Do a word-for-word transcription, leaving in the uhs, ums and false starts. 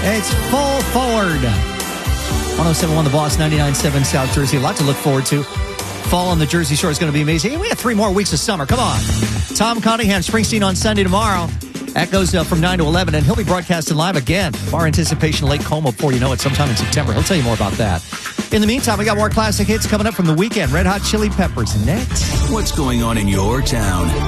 It's full forward. one oh seven point one The Boss, ninety-nine point seven South Jersey. A lot to look forward to. Fall on the Jersey Shore is going to be amazing. Hey, we have three more weeks of summer. Come on. Tom Cunningham, Springsteen on Sunday tomorrow. That goes uh, from nine to eleven, and he'll be broadcasting live again. Bar Anticipation Lake Como before you know it, sometime in September. He'll tell you more about that. In the meantime, we got more classic hits coming up from the weekend. Red Hot Chili Peppers next. What's going on in your town?